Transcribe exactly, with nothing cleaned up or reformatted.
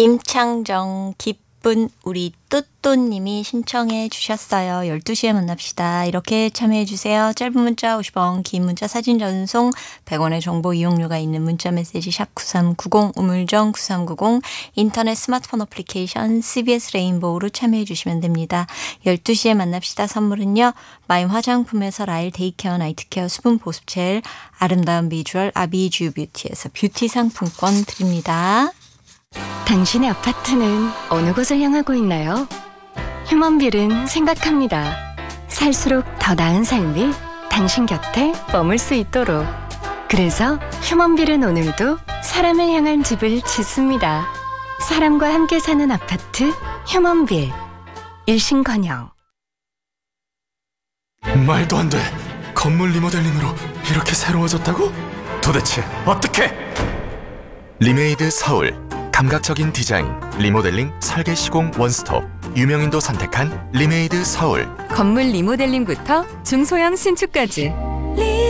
임창정 기쁜 우리 뚜뚜님이 신청해 주셨어요. 열두 시에 만납시다. 이렇게 참여해 주세요. 짧은 문자 오십 원, 긴 문자 사진 전송 백 원의 정보 이용료가 있는 문자 메시지 샵 구삼구공, 우물정 구삼구공, 인터넷 스마트폰 어플리케이션 씨비에스 레인보우로 참여해 주시면 됩니다. 열두 시에 만납시다. 선물은요. 마임 화장품에서 라일 데이케어 나이트케어 수분 보습젤, 아름다운 비주얼 아비주유 뷰티에서 뷰티 상품권 드립니다. 당신의 아파트는 어느 곳을 향하고 있나요? 휴먼빌은 생각합니다. 살수록 더 나은 삶이 당신 곁에 머물 수 있도록. 그래서 휴먼빌은 오늘도 사람을 향한 집을 짓습니다. 사람과 함께 사는 아파트 휴먼빌. 일신건영. 말도 안 돼. 건물 리모델링으로 이렇게 새로워졌다고? 도대체 어떻게? 리메이드 서울. 감각적인 디자인, 리모델링, 설계 시공 원스톱. 유명인도 선택한 리메이드 서울. 건물 리모델링부터 중소형 신축까지